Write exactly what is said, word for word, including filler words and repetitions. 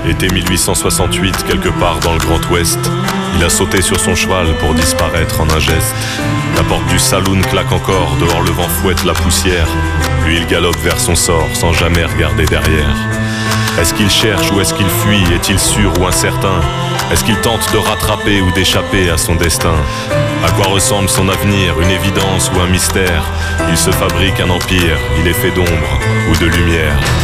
Été mille huit cent soixante-huit, quelque part dans le Grand Ouest, il a sauté sur son cheval pour disparaître en un geste. La porte du saloon claque encore, dehors le vent fouette la poussière. Lui il galope vers son sort sans jamais regarder derrière. Est-ce qu'il cherche ou est-ce qu'il fuit? Est-il sûr ou incertain? Est-ce qu'il tente de rattraper ou d'échapper à son destin? À quoi ressemble son avenir? Une évidence ou un mystère? Il se fabrique un empire, il est fait d'ombre ou de lumière.